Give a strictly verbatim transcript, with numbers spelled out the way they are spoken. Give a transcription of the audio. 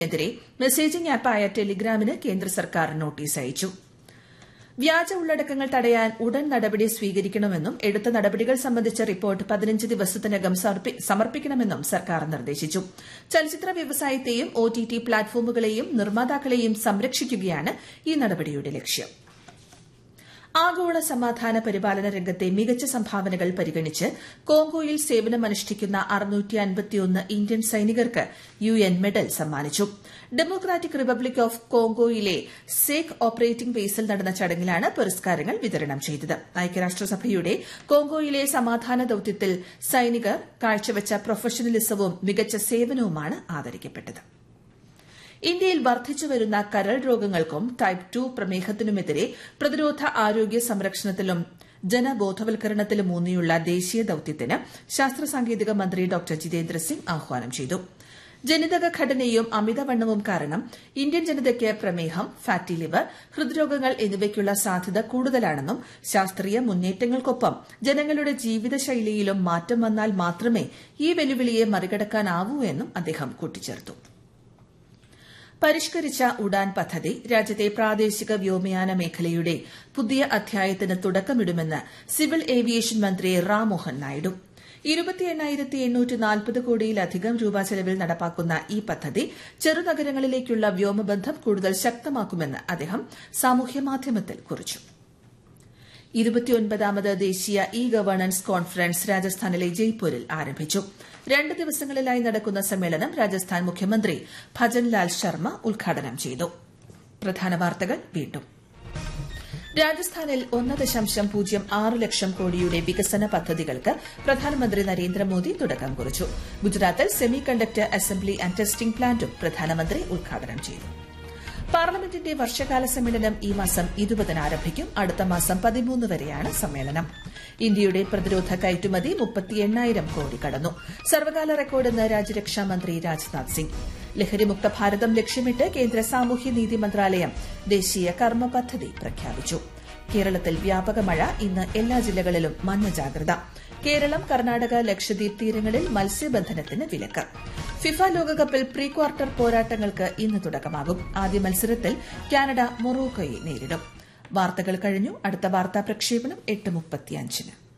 എതിരെ മെസ്സേജിംഗ് ആപ്പായ ടെലിഗ്രാമിന് കേന്ദ്ര സർക്കാർ നോട്ടീസ് അയച്ചു. വ്യാജ ഉള്ളടക്കങ്ങൾ തടയാൻ ഉടൻ നടപടി സ്വീകരിക്കണമെന്നും എടുത്ത നടപടികൾ സംബന്ധിച്ച റിപ്പോർട്ട് പതിനഞ്ച് ദിവസത്തിനകം സമർപ്പിക്കണമെന്നും സർക്കാർ നിർദ്ദേശിച്ചു. ചലച്ചിത്ര വ്യവസായത്തെയും ഒടിടി പ്ലാറ്റ്ഫോമുകളെയും നിർമ്മാതാക്കളെയും സംരക്ഷിക്കുകയാണ് ഈ നടപടിയുടെ ലക്ഷ്യം. ആഗോള സമാധാന പരിപാലന രംഗത്തെ മികച്ച സംഭാവനകൾ പരിഗണിച്ച് കോങ്കോയിൽ സേവനമനുഷ്ഠിക്കുന്ന അറുന്നൂറ്റി അൻപത്തിയൊന്ന് ഇന്ത്യൻ സൈനികർക്ക് യു എൻ മെഡൽ സമ്മാനിച്ചു. Democratic republic of കോങ്കോയിലെ sake operating ബേസിൽ നടന്ന ചടങ്ങിലാണ് പുരസ്കാരങ്ങൾ വിതരണം ചെയ്തത്. ഐക്യരാഷ്ട്രസഭയുടെ കോങ്കോയിലെ സമാധാന ദൌത്യത്തിൽ സൈനികർ കാഴ്ചവച്ച പ്രൊഫഷണലിസവും മികച്ച സേവനവുമാണ് ആദരിക്കപ്പെട്ടത്. ഇന്ത്യയിൽ വർദ്ധിച്ചുവരുന്ന കരൾ രോഗങ്ങൾക്കും ടൈപ്പ് ടു പ്രമേഹത്തിനുമെതിരെ പ്രതിരോധ ആരോഗ്യ സംരക്ഷണത്തിലും ജനബോധവൽക്കരണത്തിലും ഊന്നിയുള്ള ദേശീയ ദൌത്യത്തിന് ശാസ്ത്ര സാങ്കേതിക മന്ത്രി ഡോക്ടർ ജിതേന്ദ്ര സിംഗ് ആഹ്വാനം ചെയ്തു. ജനിതക ഘടനയും അമിതവണ്ണവും കാരണം ഇന്ത്യൻ ജനതയ്ക്ക് പ്രമേഹം, ഫാറ്റി ലിവർ, ഹൃദ്രോഗങ്ങൾ എന്നിവയ്ക്കുള്ള സാധ്യത കൂടുതലാണെന്നും ശാസ്ത്രീയ മുന്നേറ്റങ്ങൾക്കൊപ്പം ജനങ്ങളുടെ ജീവിതശൈലിയിലും മാറ്റം വന്നാൽ മാത്രമേ ഈ വെല്ലുവിളിയെ മറികടക്കാനാവൂ എന്നും അദ്ദേഹം കൂട്ടിച്ചേർത്തു. പരിഷ്കരിച്ച ഉഡാൻ പദ്ധതി രാജ്യത്തെ പ്രാദേശിക വ്യോമയാന മേഖലയുടെ പുതിയ അധ്യായത്തിന് തുടക്കമിടുമെന്ന് സിവിൽ ഏവിയേഷൻ മന്ത്രി റാം മോഹൻ നായിഡു. ഇരുപത്തി എണ്ണായിരത്തി എണ്ണൂറ്റി നാൽപ്പത് കോടിയിലധികം രൂപ ചെലവിൽ നടപ്പാക്കുന്ന ഈ പദ്ധതി ചെറുനഗരങ്ങളിലേക്കുള്ള വ്യോമബന്ധം കൂടുതൽ ശക്തമാക്കുമെന്ന് അദ്ദേഹം സാമൂഹ്യമാധ്യമത്തിൽ കുറിച്ചു. ഇരുപത്തിയൊൻപതാമത് ദേശീയ ഇ ഗവേണൻസ് കോൺഫറൻസ് രാജസ്ഥാനിലെ ജയ്പൂരിൽ ആരംഭിച്ചു. രണ്ട് ദിവസങ്ങളിലായി നടക്കുന്ന സമ്മേളനം രാജസ്ഥാൻ മുഖ്യമന്ത്രി ഭജൻലാൽ ശർമ്മ ഉദ്ഘാടനം ചെയ്തു. പ്രധാന വാർത്തകൾ വീണ്ടും. രാജസ്ഥാനിൽ ഒന്ന് ദശാംശം പൂജ്യം ആറ് ലക്ഷം കോടിയുടെ വികസന പദ്ധതികൾക്ക് പ്രധാനമന്ത്രി നരേന്ദ്രമോദി തുടക്കം കുറിച്ചു. ഗുജറാത്തിൽ semi conductor assembly and testing പ്ലാന്റും പ്രധാനമന്ത്രി ഉദ്ഘാടനം ചെയ്തു. പാർലമെന്റിന്റെ വർഷകാല സമ്മേളനം ഈ മാസം ഇരുപതിന് ആരംഭിക്കും. അടുത്ത മാസം പതിമൂന്ന് വരെയാണ് സമ്മേളനം. ഇന്ത്യയുടെ പ്രതിരോധ കയറ്റുമതി മുപ്പത്തി എണ്ണായിരം കോടി കടന്നു. സർവകാല റെക്കോർഡെന്ന് രാജ്യരക്ഷാമന്ത്രി രാജ്നാഥ് സിംഗ്. ലഹരിമുക്ത ഭാരതം ലക്ഷ്യമിട്ട് കേന്ദ്ര സാമൂഹ്യനീതി മന്ത്രാലയം ദേശീയ കർമ്മ പദ്ധതി പ്രഖ്യാപിച്ചു. കേരളത്തിൽ വ്യാപക മഴ, ഇന്ന് എല്ലാ ജില്ലകളിലും മഞ്ഞ ജാഗ്രത. കേരളം, കർണാടക, ലക്ഷദ്വീപ് തീരങ്ങളിൽ മത്സ്യബന്ധനത്തിന് വിലക്ക്. ഫിഫ ലോകകപ്പിൽ പ്രീ ക്വാർട്ടർ പോരാട്ടങ്ങൾക്ക് ഇന്ന് തുടക്കമാകും. ആദ്യ മത്സരത്തിൽ കാനഡ മൊറോക്കോയെ നേരിടും. വാർത്തകൾ കഴിഞ്ഞു. അടുത്ത വാർത്താ പ്രക്ഷേപണം എട്ട് മുപ്പത്തിയഞ്ചിന്.